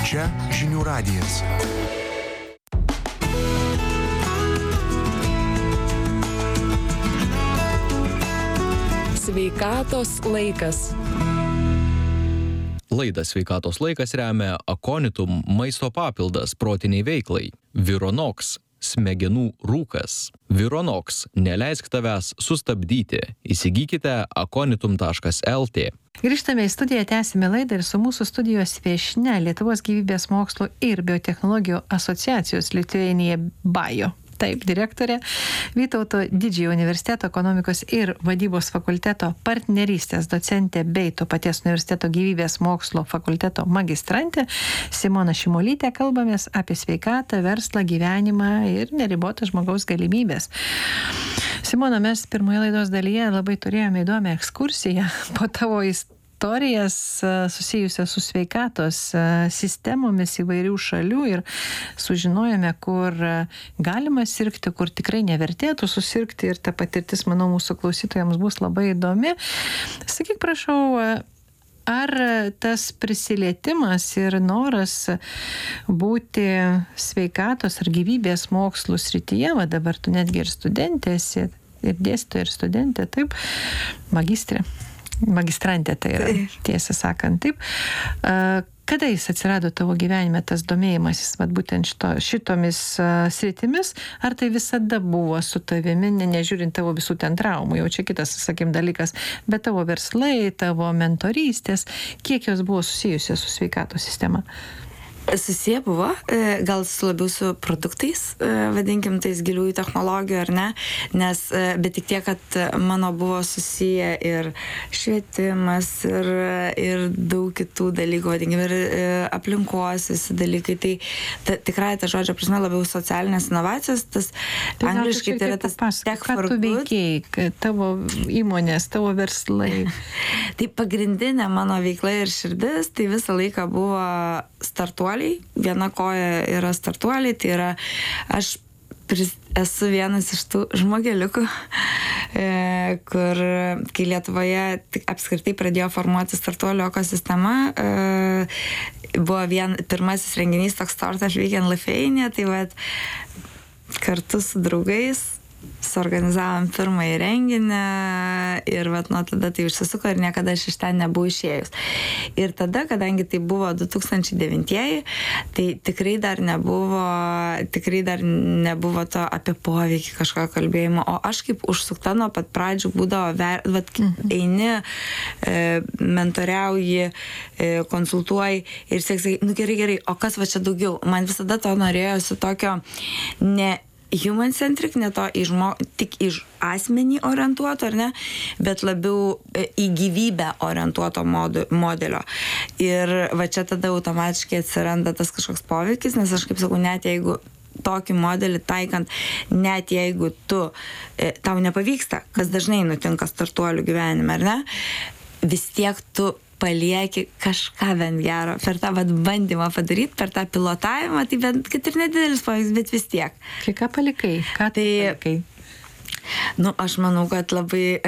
Čia Žinių radijas. Sveikatos laikas. Laidą Sveikatos laikas remia Aconitum maisto papildas protiniai veiklai. Vironox smegenų rūkas. Vironox neleisk tavęs sustabdyti. Įsigykite aconitum.lt. Grįžtame į studiją, tęsime laidą ir su mūsų studijos viešnia Lietuvos gyvybės mokslo ir biotechnologijų asociacijos Lithuania Bio. Taip, direktorė Vytauto Didžiojo universiteto ekonomikos ir vadybos fakulteto partnerystės docentė bei to paties universiteto gyvybės mokslo fakulteto magistrantė Simona Šimolytė. Kalbamės apie sveikatą, verslą, gyvenimą ir neribotas žmogaus galimybės. Simona, mes pirmoje laidos dalyje labai turėjome įdomią ekskursiją po tavo istorijas susijusias su sveikatos sistemomis įvairių šalių ir sužinojome, kur galima sirgti, kur tikrai nevertėtų susirgti ir ta patirtis, manau, mūsų klausytojams bus labai įdomi. Sakyk, prašau, ar tas prisilietimas ir noras būti sveikatos ar gyvybės mokslų srityje, va dabar tu netgi ir studentė esi, ir dėstytoja, ir studentė, taip, magistrantė tai yra, tiesą sakant, taip. Kada jis atsirado tavo gyvenime, tas domėjimasis, vat būtent šitomis sritimis, ar tai visada buvo su tavimi, nežiūrint tavo visų ten traumų, jau čia kitas, sakim, dalykas, bet tavo verslai, tavo mentorystės, kiek jos buvo susijusios su sveikatos sistema? Susiję buvo, gal labiau su produktais, vadinkim tais giliųjų technologijų, ar ne, nes, bet tik tiek, kad mano buvo susiję ir švietimas, ir daug kitų dalykų, vadinkim, ir aplinkos visi dalykai, tai tikrai ta žodžio prasme labiau socialinės inovacijos, tas angliškai tai yra tas tech for good. Ką tu veikėjai, tavo įmonės, tavo verslai? Tai pagrindinė mano veikla ir širdis, tai visą laiką buvo startuoliai. Viena koja yra startuoliai, tai yra aš esu vienas iš tų žmogeliukų, kur kai Lietuvoje apskritai pradėjo formuoti startuolių ekosistema, buvo pirmasis renginys toks Startup Weekend Lithuania, tai vat kartu su draugais suorganizavom pirmąjį renginį ir vat nuo tada tai užsisuko ir niekada aš iš ten nebuvau išėjus. Ir tada, kadangi tai buvo 2009, tai tikrai dar nebuvo to apie poveikį kažko kalbėjimo, o aš kaip užsukta nuo pat pradžių būdavo, vat eini, mentoriauji, konsultuoji ir sakai, nu gerai, o kas va čia daugiau? Man visada to norėjosi tokio ne human-centric, ne to tik iš asmenį orientuoto, ar ne, bet labiau į gyvybę orientuoto modelio. Ir va čia tada automatiškai atsiranda tas kažkoks poveikis, nes aš kaip sakau, net jeigu tokį modelį taikant, net jeigu tau nepavyksta, kas dažnai nutinka startuolių gyvenime, ar ne, vis tiek tu palieki kažką bent gero per tą bandymą padaryti, per tą pilotavimą, tai bent, kad ir nedidelis poveikis, bet vis tiek. Ką palikai? Ką tai palikai? Nu, aš manau, kad labai,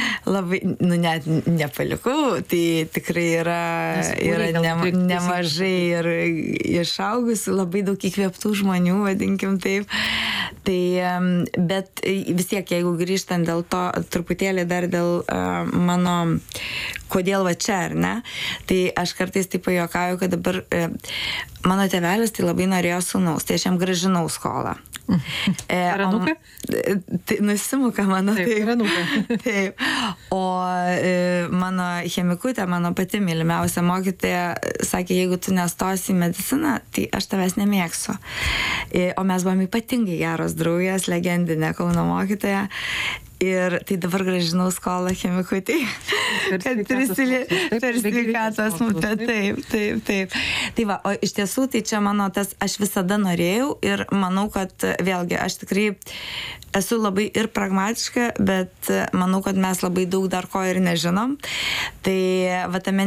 net nepalikau, tai tikrai yra nemažai ir išaugusi, labai daug įkvėptų žmonių, vadinkim taip. Tai, bet vis tiek, jeigu grįžtant dėl to, truputėlį dar dėl mano, kodėl va čia, ar ne, tai aš kartais taip pajuokauju, kad dabar mano tėvelis tai labai norėjo sūnaus, tai aš jam grąžinau skolą. Ranuką? Nusimuka mano. Taip, ranuką. Taip. O mano chemikutė, mano pati mylimiausia mokytoja, sakė, jeigu tu nestosi į mediciną, tai aš tavęs nemėgsiu. O mes buvom ypatingai geros draugės, legendinė Kauno mokytoja. Ir tai dabar grąžinau skolą chemikutį, kad per sveikatos, taip. Tai va, o iš tiesų, tai čia mano tas, aš visada norėjau ir manau, kad vėlgi, aš tikrai esu labai ir pragmatiška, bet manau, kad mes labai daug dar ko ir nežinom. Tai va tame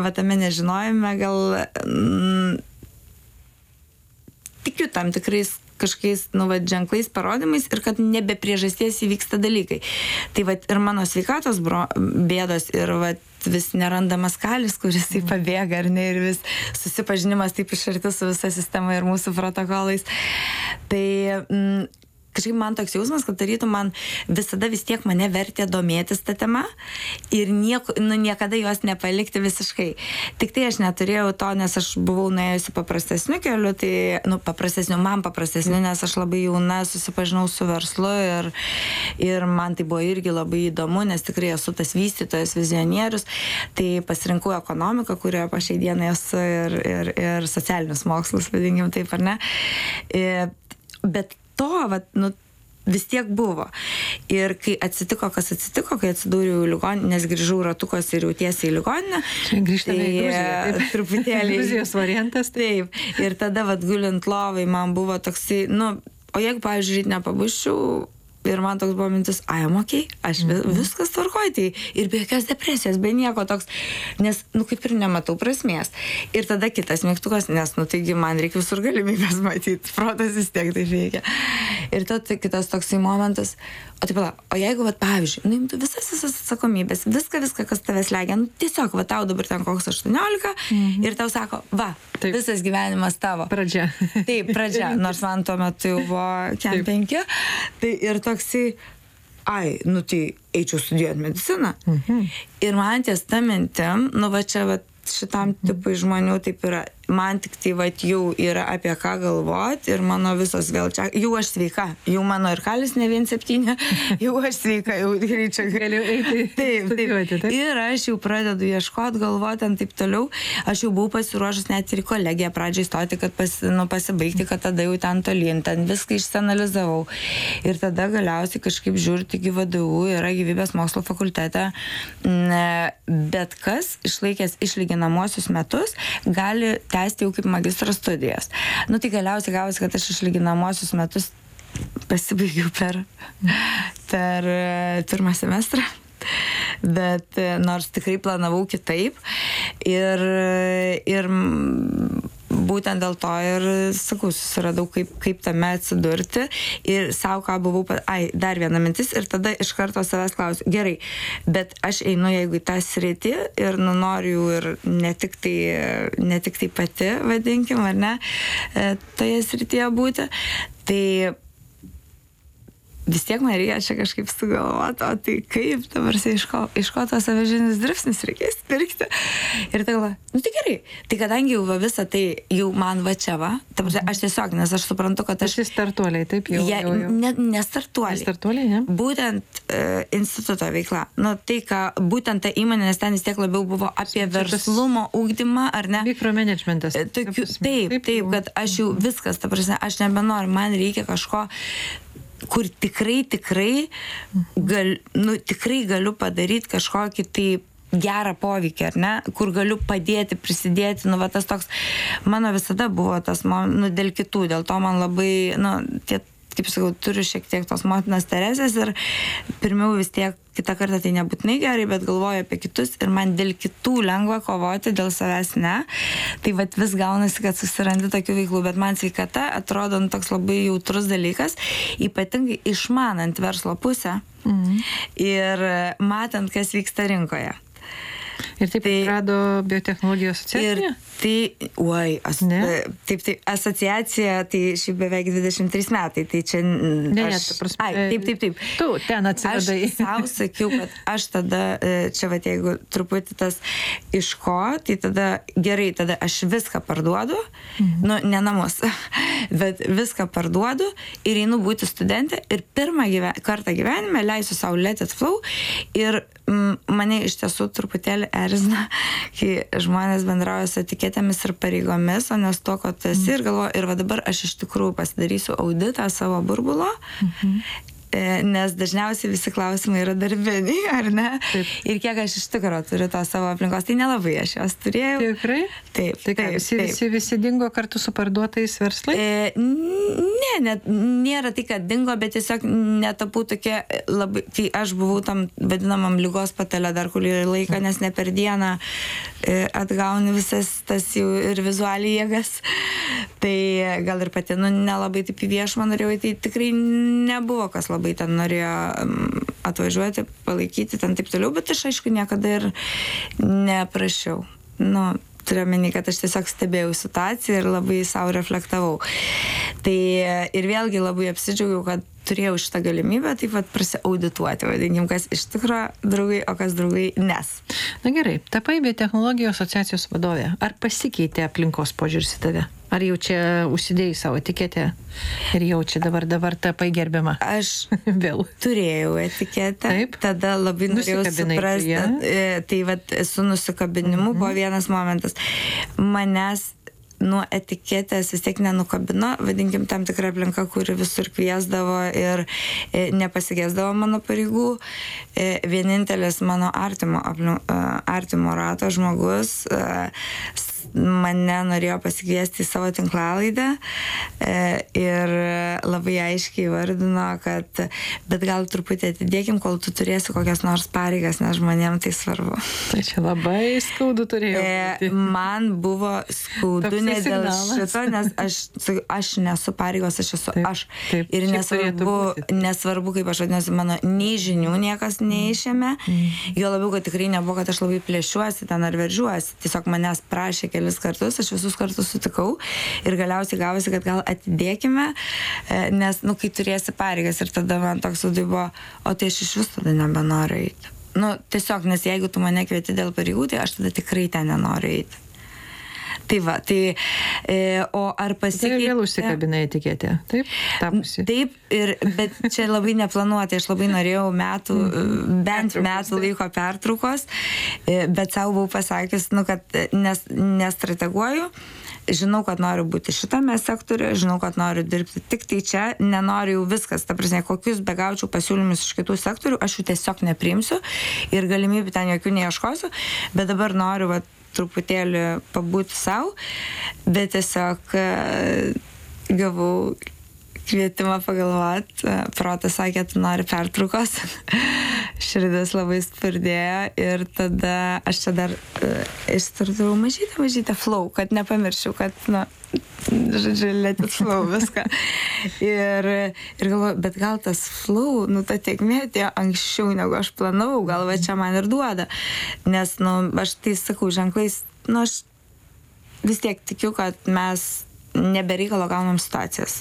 nežinojime gal tikiu tam tikrais kažkokiais, ženklais, parodymais ir kad nebe priežasties įvyksta dalykai. Tai vat ir mano sveikatos bėdos ir vat vis nerandamas kalis, kuris tai pabėga, ar ne, ir vis susipažinimas taip iš arti su visa sistema ir mūsų protokolais. Tai kažkaip man toks jausmas, kad tarytum man visada vis tiek mane vertė domėtis tą temą ir niekada jos nepalikti visiškai. Tik tai aš neturėjau to, nes aš buvau nuėjusi paprastesniu keliu, tai, man paprastesniu, nes aš labai jauna susipažinau su verslu ir man tai buvo irgi labai įdomu, nes tikrai esu tas vystytojas, vizionierius, tai pasirinkau ekonomiką, kurioje po šiai dienai esu ir socialinius mokslus, vadinkim taip, ar ne. Bet to, vis tiek buvo. Ir kai atsitiko, kas atsitiko, kai atsidūriau į ligoninę, nes grįžau ratukos ir jau tiesiai į ligoninę. Grįžtame į Gruziją. Truputėlį. Gruzijos variantas. Taip. Ir tada, gulint lovai, man buvo toksai, o jeigu, pavyzdžiui, nepabusčiau, ir man toks buvo mintis, okay, aš viskas tvarkoj, tai ir be jokios depresijos, be nieko toks, nes, kaip ir nematau prasmės. Ir tada kitas mygtukas, nes, taigi man reikia visur galimybės matyti, protas vis tiek tai veikia. Ir tada kitas toksai momentas, o jeigu, pavyzdžiui, visas atsakomybės, viską, kas tavęs legia, tiesiog, tau dabar ten koks 18 ir tau sako, taip, visas gyvenimas tavo. Pradžia. Taip, pradžia, nors man tuo metu jau buvo 5. Tai ir toksai, tai eičiau studijuoti mediciną. Ir man ties ta mintim, šitam tipui žmonių taip yra. Man tik tai jau yra apie ką galvoti ir mano visos vėl čia, jau aš sveika, jau mano ir kalis ne 1,7, jau aš sveika, jau greičiau galiu eiti. Taip. Ir aš jau pradedu ieškoti, galvoti, taip toliau. Aš jau buvau pasiruošus net ir į kolegiją pradžiai stoti, kad pasibaigti, kad tada jau ten tolyn, ten viską išsianalizavau. Ir tada galiausiai kažkaip žiūrėti iki VDU, yra gyvybės mokslo fakultete, bet kas išlaikęs išlyginamosius metus gali tęsti jau kaip magistro studijas. Tai galiausiai gavosi, kad aš išlyginamosius metus pasibaigiau per pirmą semestrą. Bet nors tikrai planavau kitaip ir būtent dėl to ir, sakau, susiradau, kaip tame atsidurti ir savo ką buvau, dar viena mintis ir tada iš karto savęs klausiu, gerai, bet aš einu, jeigu į tą sritį ir noriu ir ne tik tai pati, vadinkim, ar ne, toje srityje būti, tai vis tiek man reikia čia kažkaip sugalvoti, o tai kaip dabar iš ko tos avižinis dribsnis reikės pirkti. Ir tai galvoju, tai gerai, tai kadangi jau visą tai jau man čia aš tiesiog, nes aš suprantu, kad aš... Aš startuoliai, taip jau. Ne startuoliai. Startuoliai, ne? Būtent instituto veikla. Tai, ką būtent ta įmonė, nes ten vis tiek labiau buvo apie verslumo ūgdymą, ar ne? Mikromanagementas. Taip, kad aš jau viskas, aš nebenoriu, man reikia kažko, kur tikrai galiu padaryti kažkokį tai gerą poveikį, ar ne, kur galiu padėti, prisidėti, tas toks, mano visada buvo tas, dėl kitų, dėl to man labai, kaip sakau, turiu šiek tiek tos motinos Teresės ir pirmiau vis tiek kitą kartą tai nebūtinai gerai, bet galvoju apie kitus ir man dėl kitų lengva kovoti, dėl savęs ne. Tai vis gaunasi, kad susirandi tokių veiklų, bet man sveikata atrodo toks labai jautrus dalykas, ypatingai išmanant verslo pusę ir matant, kas vyksta rinkoje. Ir taip atrado biotechnologijų asociacija? Taip, asociacija, tai šiaip beveik 23 metai, tai čia... Taip. Tu ten atsiradai. Aš savo sakiau, kad aš tada, čia jeigu truputį tas iš ko, tai tada gerai, tada aš viską parduodu, ne namus, bet viską parduodu ir einu būti studentė ir pirmą kartą gyvenime leisiu savo let it flow ir mane iš tiesų truputėlį erzina, kai žmonės bendrauja su etiketėmis ir pareigomis, o ne su to, ko tu esi ir galvoju, ir dabar aš iš tikrųjų pasidarysiu auditą savo burbulo, nes dažniausiai visi klausimai yra darbiniai, ar ne? Taip. Ir kiek aš iš tikrųjų turiu to savo aplinkos, tai nelabai aš jos turėjau. Tikrai? Taip. Visi dingo kartu su parduotais verslai? Ne, nėra tai, kad dingo, bet tiesiog netapau tokia labai, kai aš buvau tam vadinamam lygos patale dar kurį laiką, nes ne per dieną atgauni visas tas jau ir vizualiai jėgas. Tai gal ir pati, nelabai taip į viešumą norėjau, tai tikrai nebuvo, kas labai ten norėjo atvažiuoti, palaikyti ten taip toliau, bet aš aišku niekada ir neprašiau. Turiu omeny, kad aš tiesiog stebėjau situaciją ir labai savo reflektavau. Tai ir vėlgi labai apsidžiaugiau, kad turėjau šitą galimybę taip pat prasiaudituoti, vadinkim, kas iš tikro draugai, o kas draugai nes. Na gerai, tapai Biotechnologijų asociacijos vadovė. Ar pasikeitė aplinkos požiūris į tave? Ar jau čia užsidėjai savo etiketę ir jau čia dabar tapai gerbiama? Aš vėl turėjau etiketę. Taip. Tada labai norėjau suprasti. Tai vat su nusikabinimu buvo vienas momentas. Manęs nuo etiketės vis tiek nenukabino, vadinkim, tam tikra aplinka, kuri visur kviesdavo ir nepasigesdavo mano pareigų. Vienintelis mano artimo rato žmogus mane norėjo pasikviesti į savo tinklalaidę ir labai aiškiai vardino, kad bet gal truputį atidėkim, kol tu turėsi kokias nors pareigas, nes žmonėm tai svarbu. Tai čia labai skaudu turėjo būti. Man buvo skaudu ne dėl šito, nes aš nesu pareigos, aš esu aš. Taip, ir nesvarbu, kaip aš vadinasi, mano nei žinių niekas neišėmė, jo labiau, kad tikrai nebuvo, kad aš labai plėšiuosi ten ar veržiuosi. Tiesiog manęs prašė kelis kartus, aš visus kartus sutikau ir galiausiai gavosi, kad gal atidėkime, nes, kai turėsi pareigas ir tada man toks buvo, o tai aš iš vis tada nebenoriu eiti. Tiesiog, nes jeigu tu mane kvieti dėl pareigų, tai aš tada tikrai ten nenoriu eiti. Tai va, o ar pasikeitė... Tai vėl užsikabinai etiketę, taip? Tapusi. Taip, bet čia labai neplanuotai, aš labai norėjau bent metų laiko pertraukos, bet savo buvau pasakius, kad nestrateguoju, žinau, kad noriu būti šitame sektoriuje, žinau, kad noriu dirbti tik tai čia, nenoriu jau viskas, ta prasme, kokius begaučiau pasiūlymus iš kitų sektorių, aš jų tiesiog nepriimsiu ir galimybių ten jokių neieškosiu, bet dabar noriu truputėlį pabūti savo, bet tiesiog gavau kvietimą pagalvoti, protas sakė, tu nori pertraukos, širdis labai spurdėjo ir tada aš čia dar išstartavau mažytę flow, kad nepamirščiau, kad, žodžiu, let it flow viską. Ir galvoju, bet gal tas flow, ta tėkmė atėjo anksčiau, negu aš planavau, gal va čia man ir duoda. Nes, aš tai sakau ženklais, aš vis tiek tikiu, kad mes nebereikalo gaunam situacijas.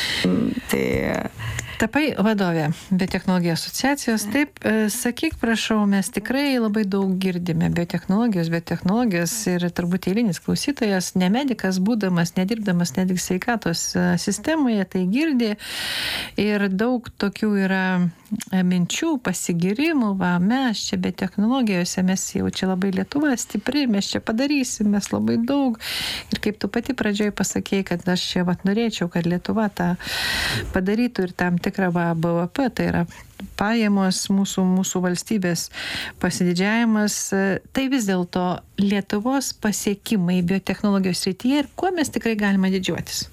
Tapai vadovė Biotechnologijų asociacijos. Taip, sakyk, prašau, mes tikrai labai daug girdime biotechnologijos ir turbūt eilinis klausytojas, ne medikas būdamas, nedirbdamas netgi sveikatos sistemoje, tai girdi ir daug tokių yra minčių, pasigirimų, mes čia biotechnologijose, mes jau čia labai Lietuva stipri, mes čia padarysim, mes labai daug. Ir kaip tu pati pradžioj pasakėjai, kad aš čia norėčiau, kad Lietuva tą padarytų ir tam tikrą BVP, tai yra pajamos mūsų valstybės pasididžiavimas. Tai vis dėlto Lietuvos pasiekimai biotechnologijos srityje ir kuo mes tikrai galime didžiuotis?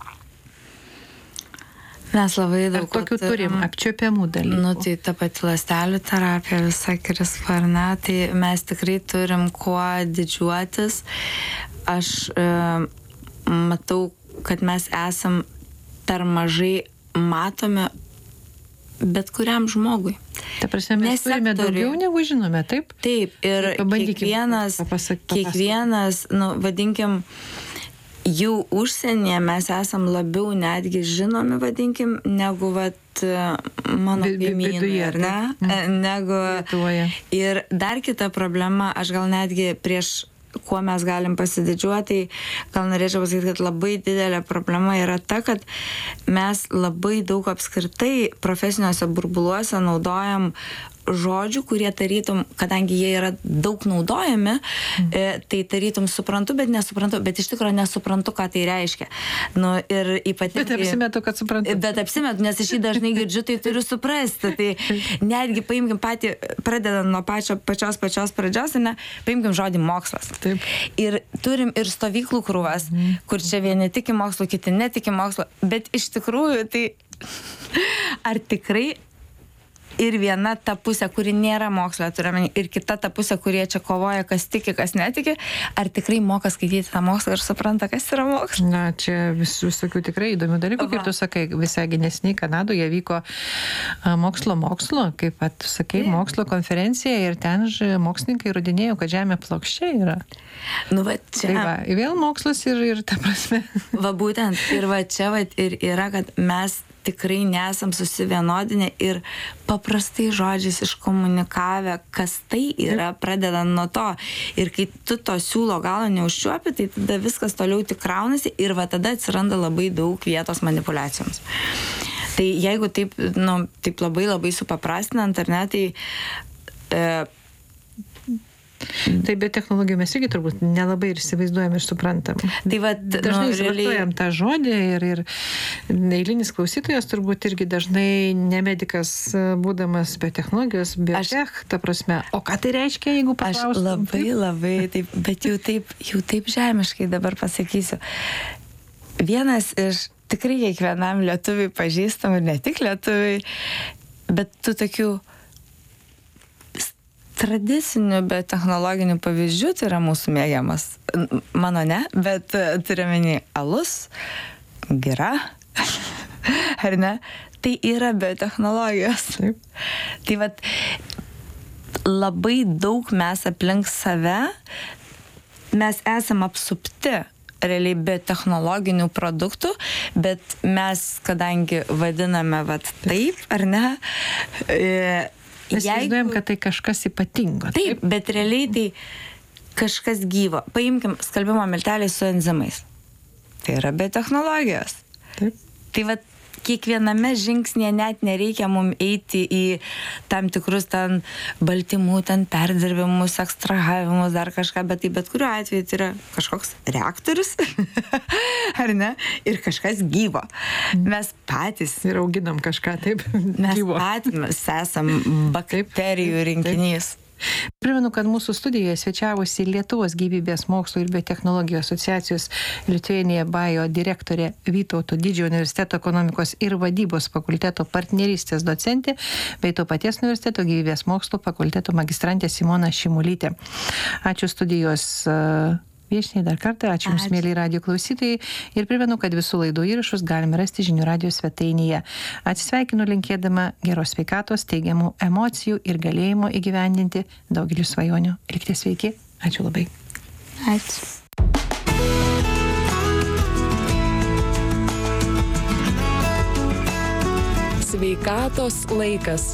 Mes labai daug tokių turim apčiuopiamų dalykų. Tai ta pati ląstelių terapija, visa CRISPR, tai mes tikrai turim kuo didžiuotis. Aš matau, kad mes esam per mažai matomi bet kuriam žmogui. Ta prasme, mes turime daugiau negu žinome, taip? Taip, ir kiekvienas, vadinkim, jau užsienyje mes esam labiau netgi žinomi, vadinkim, negu mano kaimynai, ar ne? Negu... Lietuvoje. Ir dar kita problema, aš gal netgi prieš kuo mes galim pasididžiuoti, gal norėčiau pasakyti, kad labai didelė problema yra ta, kad mes labai daug apskritai profesiniuose burbuluose naudojam žodžių, kurie tarytum, kadangi jie yra daug naudojami, tai tarytum suprantu, bet nesuprantu, bet iš tikrųjų nesuprantu, ką tai reiškia. Ir ypatingai... Bet apsimetu, kad suprantu. Bet apsimetu, nes aš jį dažnai girdžiu, tai turiu suprasti. Tai netgi paimkim patį, pradedant nuo pačios pradžios, paimkim žodį mokslas. Taip. Ir turim ir stovyklų krūvas, kur čia vieni tiki mokslo, kiti netiki mokslo, bet iš tikrųjų tai ar tikrai ir viena ta pusė, kuri nėra mokslo, turime, ir kita ta pusė, kurie čia kovoja, kas tiki, kas netiki, ar tikrai moka skaityti tą mokslą ir supranta, kas yra mokslas. Na, čia visokių tikrai įdomių dalykų, kaip tu sakai, visai neseniai Kanadoje vyko mokslo, kaip tu sakai, mokslo konferencija ir ten mokslininkai įrodinėjo, kad Žemė plokščia yra. Nu, va čia. Tai va, vėl mokslas ir ta prasme. Va būtent, ir va čia va, ir yra, kad mes tikrai nesam susivienodinę ir paprastai žodžiais iškomunikavę, kas tai yra, pradedant nuo to. Ir kai tu to siūlo galo neužčiuopi, tai tada viskas toliau tik kraunasi ir va tada atsiranda labai daug vietos manipulacijoms. Tai jeigu taip, taip labai supaprastinant, ar ne, tai Tai be technologijų mes irgi turbūt nelabai ir įsivaizduojam ir suprantam. Tai va, dažnai vartojam tą žodį ir eilinis klausytojas turbūt irgi dažnai nemedikas būdamas be technologijos, ta prasme. O ką tai reiškia, jeigu paklaustum? Aš labai taip, bet jau taip žemiškai dabar pasakysiu. Vienas iš tikrai kiekvienam lietuviui pažįstamų, ne tik lietuviui, bet tų tokių tradicinių, bet technologinių pavyzdžių, tai yra mūsų mėgiamas. Mano ne, bet turime alus, gira, ar ne? Tai yra biotechnologijos. Tai vat, labai daug mes aplink save, mes esam apsupti realiai biotechnologinių produktų, bet mes, kadangi vadiname vat taip, ar ne? Mes įsivaizduojam, kad tai kažkas ypatingo. Taip, bet realiai tai kažkas gyvo. Paimkim skalbimo miltelį su enzimais. Tai yra biotechnologijos. Taip. Tai va, kiekviename žingsnėje net nereikia mums eiti į tam tikrus ten baltymų, ten perdirbimus, ekstrahavimus, dar kažką, bet tai bet kuriuo atveju tai yra kažkoks reaktorius, ar ne, ir kažkas gyvo. Mes patys ir auginam kažką taip gyvo. Mes patys esam bakterijų rinkinys. Primenu, kad mūsų studijoje svečiavosi Lietuvos gyvybės mokslo ir biotechnologijų asociacijos Lithuania Bio direktorė Vytauto Didžiojo universiteto ekonomikos ir vadybos fakulteto partnerystės docentė, bei to paties universiteto gyvybės mokslo fakulteto magistrantė Simona Šimulytė. Ačiū studijos viešniai dar kartą, ačiū Jums, mėly radijo klausytojai, ir primenu, kad visų laidų įrašus galime rasti žinių radijo svetainėje. Atsisveikinu linkėdama geros sveikatos, teigiamų emocijų ir galėjimo įgyvendinti daugelį svajonių. Likite sveiki. Ačiū labai. Ačiū. Sveikatos laikas.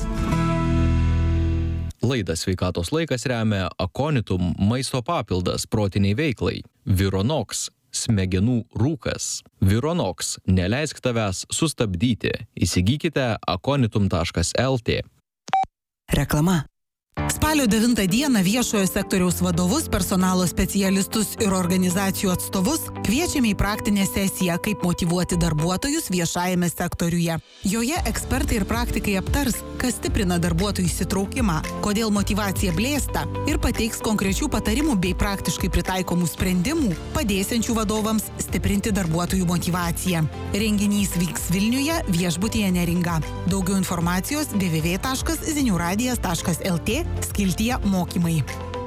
Laidą Sveikatos laikas remia Aconitum maisto papildas protiniai veiklai, Vironox smegenų rūkas. Vironox neleisk tavęs sustabdyti. Įsigykite aconitum.lt. Reklama. Spalio 9 dieną viešojo sektoriaus vadovus, personalo specialistus ir organizacijų atstovus kviečiame į praktinę sesiją, kaip motyvuoti darbuotojus viešajame sektoriuje. Joje ekspertai ir praktikai aptars, kas stiprina darbuotojų įsitraukimą, kodėl motyvacija blėsta ir pateiks konkrečių patarimų bei praktiškai pritaikomų sprendimų, padėsiančių vadovams stiprinti darbuotojų motyvaciją. Renginys vyks Vilniuje, viešbutyje Neringa. Daugiau informacijos www.ziniuradijas.lt skiltyje mokymai.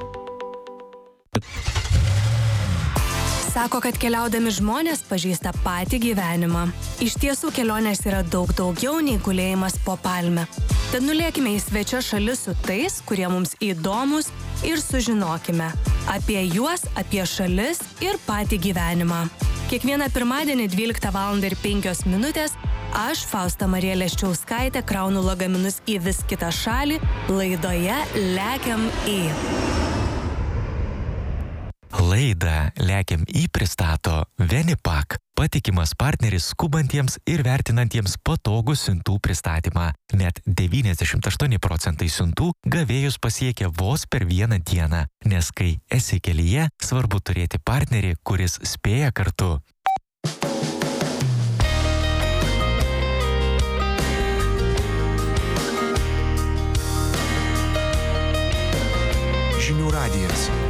Sako, kad keliaudami žmonės pažįsta patį gyvenimą. Iš tiesų kelionės yra daug daugiau nei gulėjimas po palme. Tad nulėkime į svečią šalis su tais, kurie mums įdomus, ir sužinokime apie juos, apie šalis ir patį gyvenimą. Kiekvieną pirmadienį 12:05 aš, Fausta Marija Leščiauskaitė, kraunu lagaminus į vis kitą šalį laidoje Lekiam į. Laidą Lekiam į pristato Venipak, patikimas partneris skubantiems ir vertinantiems patogų siuntų pristatymą. Net 98% siuntų gavėjus pasiekia vos per vieną dieną, nes kai esi kelyje, svarbu turėti partnerį, kuris spėja kartu. Žinių radijas.